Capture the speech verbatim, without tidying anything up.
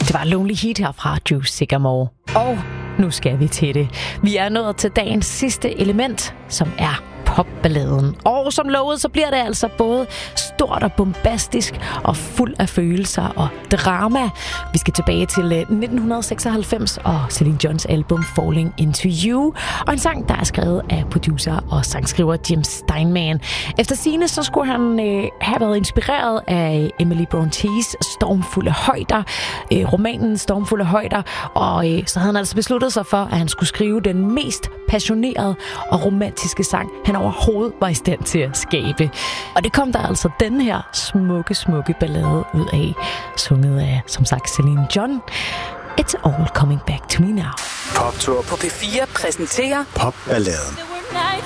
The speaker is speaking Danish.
Det var Lonely Heat her fra Drew Sycamore. Og nu skal vi til det. Vi er nået til dagens sidste element, som er popballaden. Og som lovet, så bliver det altså både stort og bombastisk og fuld af følelser og drama. Vi skal tilbage til nitten seksoghalvfems og Celine Johns album Falling Into You. Og en sang, der er skrevet af producer og sangskriver Jim Steinman. Efter sigende, så skulle han øh, have været inspireret af Emily Brontes Stormfulde Højder, øh, romanen Stormfulde Højder. Og øh, så havde han altså besluttet sig for, at han skulle skrive den mest passionerede og romantiske sang, han overhovedet var i stand til at skabe. Og det kom der altså den her smukke, smukke ballade ud af, sunget af, som sagt, Celine John. It's all coming back to me now. Poptur på P fire præsenterer Popballaden.